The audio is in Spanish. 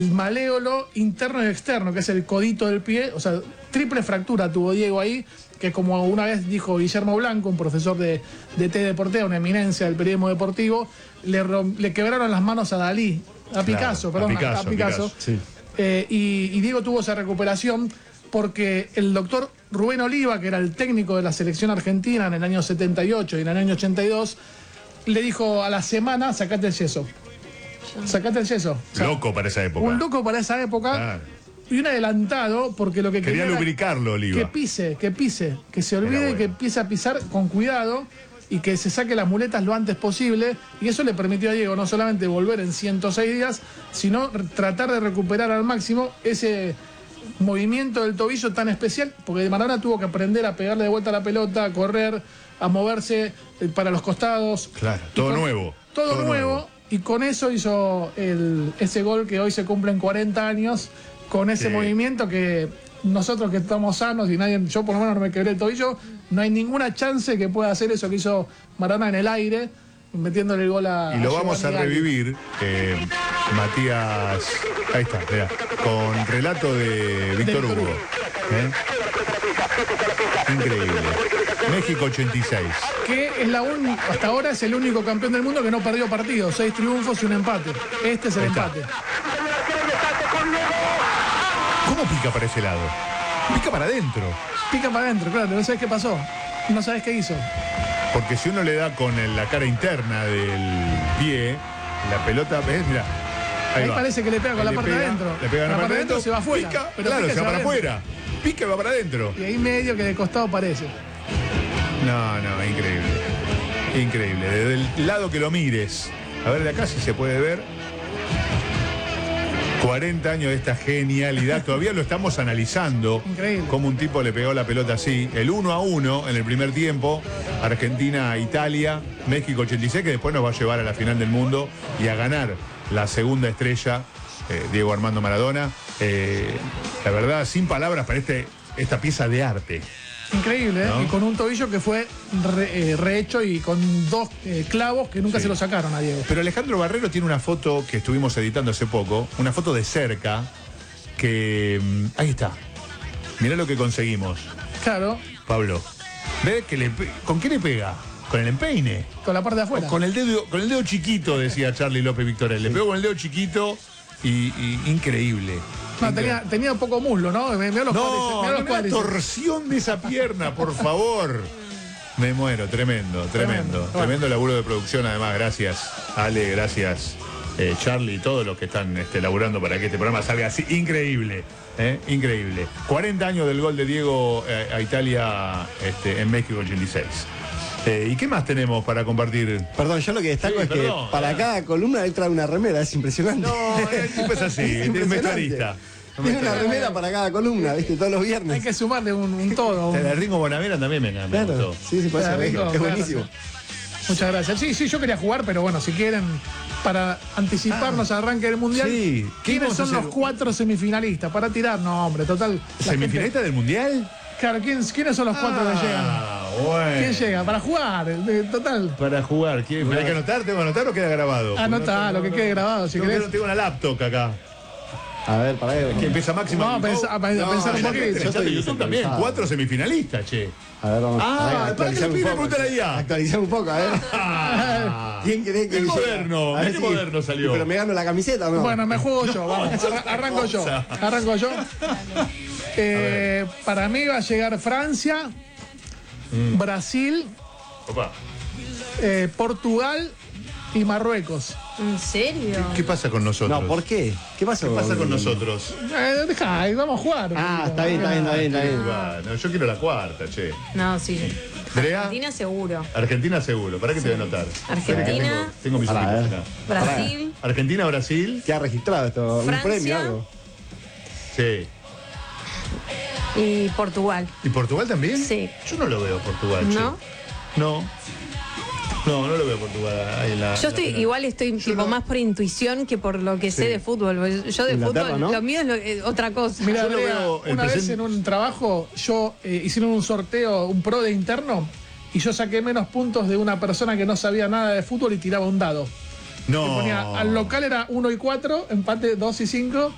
el maléolo interno y externo, que es el codito del pie. O sea, triple fractura tuvo Diego ahí, que como una vez dijo Guillermo Blanco, un profesor de T Deportea, una eminencia del periodismo deportivo, le quebraron las manos a Dalí, a Picasso, claro, perdón, a Picasso. Sí. Y Diego tuvo esa recuperación porque el doctor Rubén Oliva, que era el técnico de la selección argentina en el año 78 y en el año 82, le dijo a la semana, sacate el yeso. Sacate el yeso. O sea, loco para esa época. Un loco para esa época. Claro. Y un adelantado, porque lo que quería lubricarlo, Oliva. Que se olvide y que empiece a pisar con cuidado y que se saque las muletas lo antes posible. Y eso le permitió a Diego no solamente volver en 106 días, sino tratar de recuperar al máximo ese movimiento del tobillo tan especial, porque de Maradona tuvo que aprender a pegarle de vuelta a la pelota, a correr, a moverse para los costados. Claro, todo nuevo. Todo nuevo. Y con eso hizo ese gol que hoy se cumplen 40 años, con ese movimiento que nosotros que estamos sanos y nadie, yo por lo menos no me quebré el tobillo, no hay ninguna chance que pueda hacer eso que hizo Maradona en el aire, metiéndole el gol a... Y lo vamos a revivir, Matías, ahí está, mirá, con relato de Víctor Hugo. Increíble. México 86. Que es hasta ahora es el único campeón del mundo que no perdió partido, 6 triunfos y un empate. Este es el empate. ¿Cómo pica para ese lado? Pica para adentro. Pica para adentro, claro, no sabes qué pasó. No sabes qué hizo. Porque si uno le da con la cara interna del pie, la pelota, ¿ves? Mirá. Ahí parece que le pega con la parte de adentro. Le pega con la parte de adentro, se va afuera. Pica, pero claro, se va para afuera. Pica y va para adentro. Y ahí medio que de costado parece. No, increíble. Increíble. Desde el lado que lo mires. A ver de acá si se puede ver. 40 años de esta genialidad. Todavía lo estamos analizando. Increíble. Cómo un tipo le pegó la pelota así. El 1-1 en el primer tiempo. Argentina-Italia. México 86, que después nos va a llevar a la final del mundo y a ganar la segunda estrella, Diego Armando Maradona. La verdad, sin palabras para esta pieza de arte. Increíble, ¿no? Y con un tobillo que fue rehecho y con 2 clavos que nunca se lo sacaron a Diego. Pero Alejandro Barrero tiene una foto que estuvimos editando hace poco, una foto de cerca, que... ahí está. Mirá lo que conseguimos. Claro. Pablo. ¿Ves que con qué le pega? Con el empeine. Con la parte de afuera. Con el dedo chiquito, decía Charlie López Victorel. Le pegó con el dedo chiquito y increíble. No, tenía poco muslo, ¿no? Mirá los cuádriceps. La torsión de esa pierna, por favor. Me muero, tremendo. Tremendo laburo de producción, además. Gracias, Ale, gracias, Charlie y todos los que están laburando para que este programa salga así. Increíble, increíble. 40 años del gol de Diego a Italia en México 86. ¿Y qué más tenemos para compartir? Perdón, yo lo que destaco es que para cada columna él trae una remera, es impresionante. No, el tipo es así, es vestuarista. Tiene una remera para cada columna, ¿viste? Todos los viernes. Hay que sumarle un todo. El Ringo Bonavera también me gustó. Sí, puede ser. Es buenísimo. Muchas gracias. Sí, yo quería jugar, pero bueno, si quieren, para anticiparnos al arranque del Mundial, ¿quiénes son los 4 semifinalistas? Para tirar, no, hombre, total. ¿Semifinalista del Mundial? Claro, ¿quiénes son los 4 que llegan? Bueno. ¿Quién llega? Para jugar, total. Para jugar. ¿Hay que anotar? ¿Tengo que anotar o queda grabado? Anotá, lo que quede grabado, si querés. Tengo una laptop acá. A ver, para ver. ¿Qué empieza Máximo? Vamos a pensar un poquito. YouTube también. 4 semifinalistas, che. A ver, vamos. Para que le pide preguntar ahí. Actualizar un poco, a ver. ¿Quién cree que es moderno? ¿Qué moderno salió? Pero me gano la camiseta, ¿no? Bueno, me juego yo, vamos. Arranco yo. Para mí va a llegar Francia, Brasil, Portugal y Marruecos. ¿En serio? ¿Qué pasa con nosotros? No, ¿por qué? ¿Qué pasa con nosotros? Vamos a jugar. Está bien. Bueno, yo quiero la cuarta, che. No, sí. ¿Drea? Argentina seguro. ¿Para qué te voy a anotar? Argentina. Tengo mis audífonos acá. Brasil. Argentina, Brasil. ¿Qué ha registrado esto? Francia, ¿un premio o algo? Sí. Y Portugal. ¿Y Portugal también? Sí. Yo no lo veo Portugal, ¿No? No lo veo Portugal ahí en la... Yo estoy tipo más por intuición que por lo que sé de fútbol. Yo de fútbol, ¿no? Lo mío es otra cosa. Mira, una vez en un trabajo, hicieron un sorteo, un pro de interno, y yo saqué menos puntos de una persona que no sabía nada de fútbol y tiraba un dado. No. Ponía, al local era 1 y 4, empate 2 y 5,